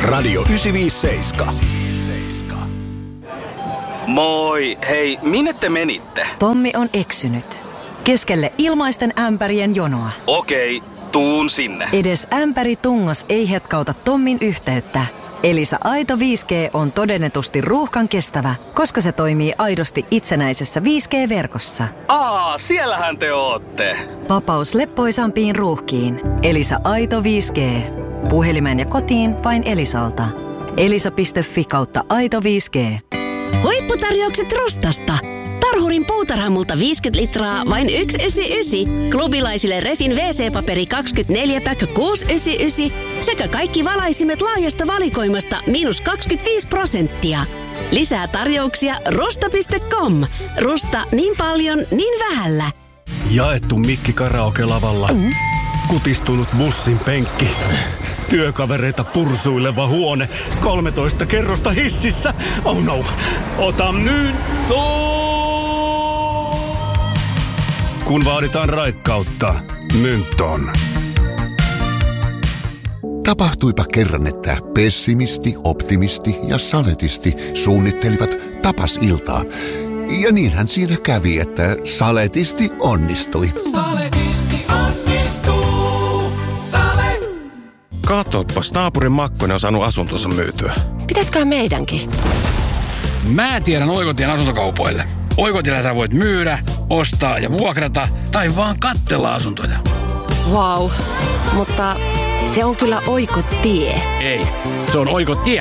Radio 957. Moi, hei, minne te menitte? Tommi on eksynyt. Keskelle ilmaisten ämpärien jonoa. Okei, tuun sinne. Edes ämpäri tungos ei hetkauta Tommin yhteyttä. Elisa Aito 5G on todennetusti ruuhkan kestävä, koska se toimii aidosti itsenäisessä 5G-verkossa. Siellähän te ootte. Vapaus leppoisampiin ruuhkiin. Elisa Aito 5G. Puhelimeen ja kotiin vain Elisalta. elisa.fi/Aito 5G. Huipputarjoukset Rustasta. Tarhurin puutarhamulta 50 litraa vain 1,99. Klubilaisille Refin WC-paperi 24-pack 6,99. Sekä kaikki valaisimet laajasta valikoimasta -25%. Lisää tarjouksia rusta.com. Rusta niin paljon, niin vähällä. Jaettu mikki karaoke-lavalla. Kutistunut bussin penkki. Työkavereita pursuileva huone. 13 kerrosta hississä. Oh no. Ota nyt. Kun vaaditaan raikkautta, Mynton. Tapahtuipa kerran, että pessimisti, optimisti ja saletisti suunnittelivat tapasiltaa. Ja niinhän siinä kävi, että saletisti onnistui. Saletisti onnistuu. Sale. Katoppas, naapurin Makkonen on saanut asuntonsa myytyä. Pitäisköhän meidänkin? Mä tiedän Oikotien asuntokaupoille. Oikotiellä sä voit myydä, ostaa ja vuokrata tai vaan katsella asuntoja. Vau, mutta se on kyllä Oikotie. Ei, se on Oikotie.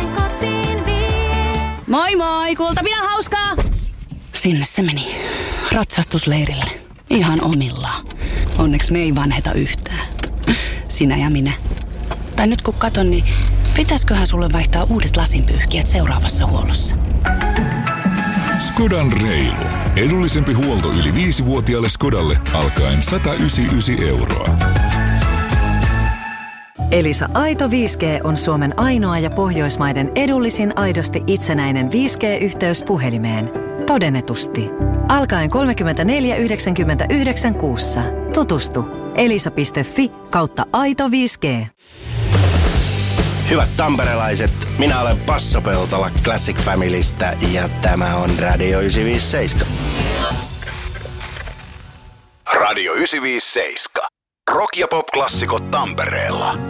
Moi moi, Kultapinan hauskaa! Sinne se meni. Ratsastusleirille. Ihan omillaan. Onneksi me ei vanheta yhtään. Sinä ja minä. Tai nyt kun katon, niin pitäisköhän sulle vaihtaa uudet lasinpyyhkijät seuraavassa huollossa? Skodan reilu. Edullisempi huolto yli 5-vuotiaalle Skodalle alkaen 199 €. Elisa Aito 5G on Suomen ainoa ja Pohjoismaiden edullisin aidosti itsenäinen 5G-yhteys puhelimeen. Todennetusti. Alkaen 34,99 kuussa. Tutustu. elisa.fi/Aito 5G. Hyvät tamperelaiset, minä olen Passo Peltola Classic Familystä ja tämä on Radio 957. Radio 957. Rock- ja pop-klassikot Tampereella.